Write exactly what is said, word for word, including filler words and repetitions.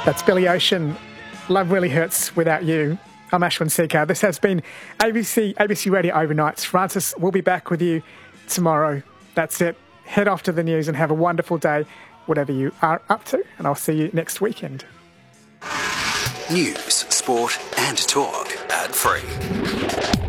That's Billy Ocean. Love really hurts without you. I'm Ashwin Seekar. This has been A B C, A B C Radio Overnights. Francis will be back with you tomorrow. That's it. Head off to the news and have a wonderful day, whatever you are up to. And I'll see you next weekend. News, sport and talk. Ad free.